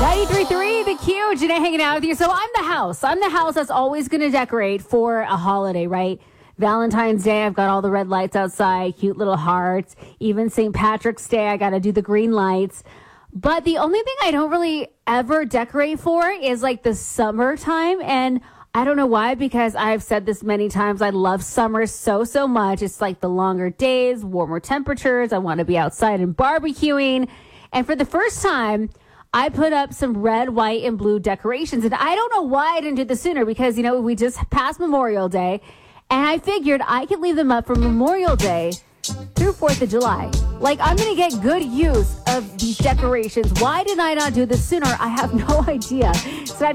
93.3 The Q, Janae hanging out with you. So I'm the house. I'm the house that's always going to decorate for a holiday, right? Valentine's Day, I've got all the red lights outside, cute little hearts. Even St. Patrick's Day, I got to do the green lights. But the only thing I don't really ever decorate for is like the summertime. And I don't know why, because I've said this many times. I love summer so much. It's like the longer days, warmer temperatures. I want to be outside and barbecuing. And for the first time, I put up some red, white, and blue decorations. And I don't know why I didn't do this sooner because, you know, we just passed Memorial Day. And I figured I could leave them up from Memorial Day through 4th of July. Like, I'm going to get good use of these decorations. Why did I not do this sooner? I have no idea. So